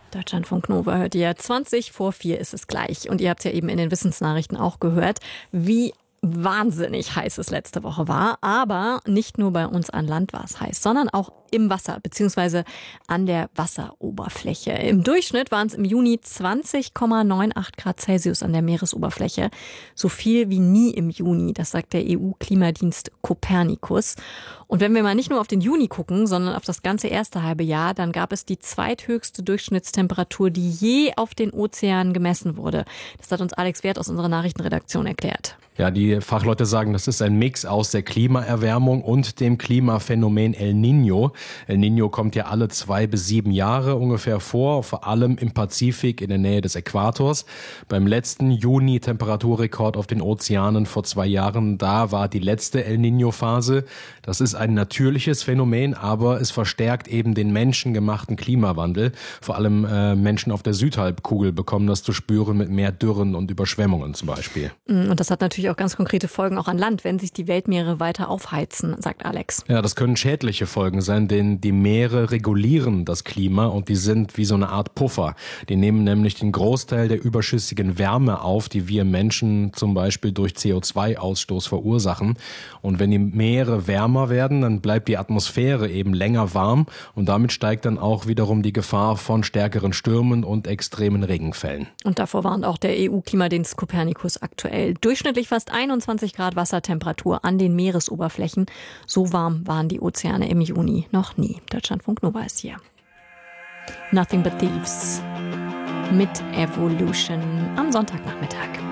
Deutschlandfunk Nova hört ihr. 4:20 ist es gleich. Und ihr habt ja eben in den Wissensnachrichten auch gehört, wie wahnsinnig heiß es letzte Woche war. Aber nicht nur bei uns an Land war es heiß, sondern auch im Wasser bzw. an der Wasseroberfläche. Im Durchschnitt waren es im Juni 20,98 Grad Celsius an der Meeresoberfläche. So viel wie nie im Juni, das sagt der EU-Klimadienst Copernicus. Und wenn wir mal nicht nur auf den Juni gucken, sondern auf das ganze erste halbe Jahr, dann gab es die zweithöchste Durchschnittstemperatur, die je auf den Ozeanen gemessen wurde. Das hat uns Alex Wert aus unserer Nachrichtenredaktion erklärt. Ja, die Fachleute sagen, das ist ein Mix aus der Klimaerwärmung und dem Klimaphänomen El Niño. El Niño kommt ja alle 2 bis 7 Jahre ungefähr vor, vor allem im Pazifik in der Nähe des Äquators. Beim letzten Juni-Temperaturrekord auf den Ozeanen vor 2 Jahren, da war die letzte El Niño-Phase. Das ist ein natürliches Phänomen, aber es verstärkt eben den menschengemachten Klimawandel. Vor allem Menschen auf der Südhalbkugel bekommen das zu spüren mit mehr Dürren und Überschwemmungen zum Beispiel. Und das hat natürlich auch ganz konkrete Folgen auch an Land, wenn sich die Weltmeere weiter aufheizen, sagt Alex. Ja, das können schädliche Folgen sein, denn die Meere regulieren das Klima und die sind wie so eine Art Puffer. Die nehmen nämlich den Großteil der überschüssigen Wärme auf, die wir Menschen zum Beispiel durch CO2-Ausstoß verursachen. Und wenn die Meere wärmer werden, dann bleibt die Atmosphäre eben länger warm und damit steigt dann auch wiederum die Gefahr von stärkeren Stürmen und extremen Regenfällen. Und davor warnt auch der EU-Klimadienst Copernicus aktuell. Durchschnittlich fast 21 Grad Wassertemperatur an den Meeresoberflächen. So warm waren die Ozeane im Juni noch nie. Deutschlandfunk Nova ist hier. Nothing but Thieves mit Evolution am Sonntagnachmittag.